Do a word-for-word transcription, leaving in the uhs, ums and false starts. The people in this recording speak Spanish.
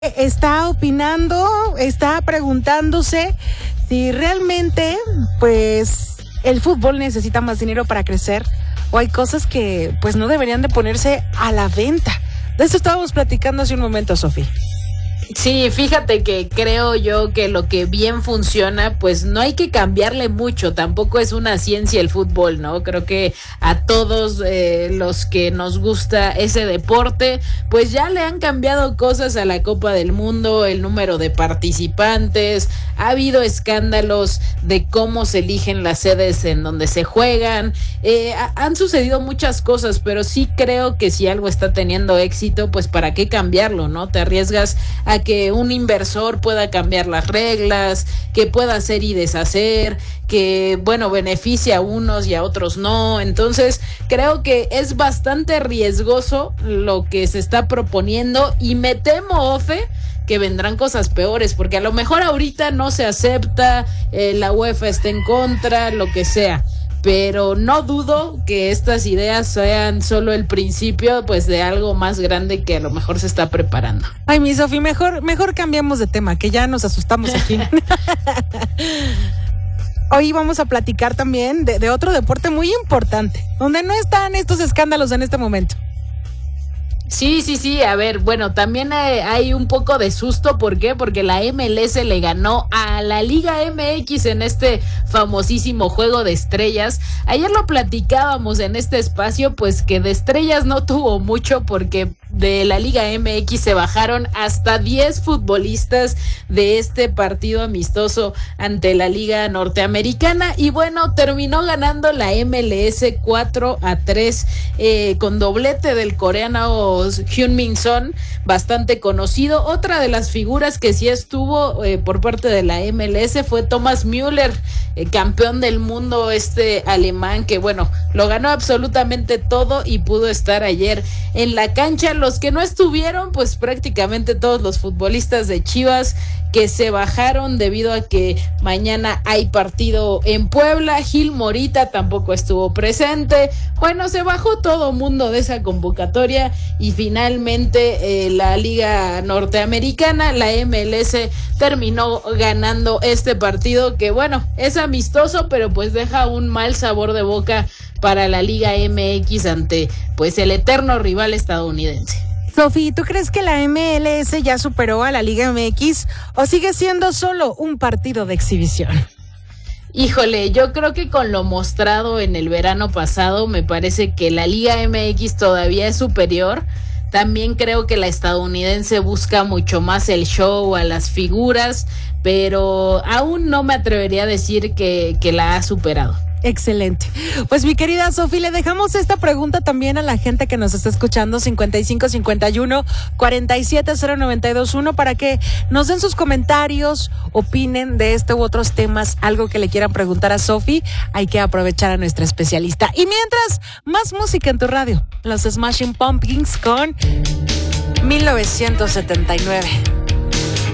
Está opinando, está preguntándose si realmente, pues, el fútbol necesita más dinero para crecer o hay cosas que, pues, no deberían de ponerse a la venta. De esto estábamos platicando hace un momento, Sofi. Sí, fíjate que creo yo que lo que bien funciona, pues no hay que cambiarle mucho, tampoco es una ciencia el fútbol, ¿no? Creo que a todos eh, los que nos gusta ese deporte, pues ya le han cambiado cosas a la Copa del Mundo, el número de participantes, ha habido escándalos de cómo se eligen las sedes en donde se juegan, eh, han sucedido muchas cosas, pero sí creo que si algo está teniendo éxito, pues para qué cambiarlo, ¿no? Te arriesgas a que un inversor pueda cambiar las reglas, que pueda hacer y deshacer, que, bueno, beneficia a unos y a otros no. Entonces, creo que es bastante riesgoso lo que se está proponiendo y me temo, Ofe, que vendrán cosas peores, porque a lo mejor ahorita no se acepta, eh, la UEFA está en contra, lo que sea. Pero no dudo que estas ideas sean solo el principio, pues, de algo más grande que a lo mejor se está preparando. Ay, mi Sofi, mejor, mejor cambiemos de tema, que ya nos asustamos aquí. Hoy vamos a platicar también de, de otro deporte muy importante, donde no están estos escándalos en este momento. Sí, sí, sí, a ver, bueno, también hay, hay un poco de susto, ¿por qué? Porque la M L S le ganó a la Liga M X en este famosísimo juego de estrellas. Ayer lo platicábamos en este espacio, pues que de estrellas no tuvo mucho porque de la Liga M X se bajaron hasta diez futbolistas de este partido amistoso ante la Liga Norteamericana y bueno, terminó ganando la M L S cuatro a tres eh, con doblete del coreano Heung-min Son, bastante conocido. Otra de las figuras que sí estuvo eh, por parte de la M L S fue Thomas Müller, eh, campeón del mundo este alemán que bueno, lo ganó absolutamente todo y pudo estar ayer en la cancha. Los que no estuvieron, pues prácticamente todos los futbolistas de Chivas que se bajaron debido a que mañana hay partido en Puebla. Gil Morita tampoco estuvo presente. Bueno, se bajó todo mundo de esa convocatoria y finalmente eh, la Liga Norteamericana, la M L S, terminó ganando este partido que bueno, es amistoso, pero pues deja un mal sabor de boca para la Liga M X ante pues el eterno rival estadounidense. Sofi, ¿tú crees que la M L S ya superó a la Liga M X o sigue siendo solo un partido de exhibición? Híjole, yo creo que con lo mostrado en el verano pasado, me parece que la Liga M X todavía es superior. También creo que la estadounidense busca mucho más el show, a las figuras, pero aún no me atrevería a decir que, que la ha superado. Excelente. Pues mi querida Sofi, le dejamos esta pregunta también a la gente que nos está escuchando, cincuenta y cinco cincuenta y uno cuarenta y siete cero noventa y dos uno, para que nos den sus comentarios, opinen de este u otros temas, algo que le quieran preguntar a Sofi. Hay que aprovechar a nuestra especialista. Y mientras, más música en tu radio. Los Smashing Pumpkins con mil novecientos setenta y nueve.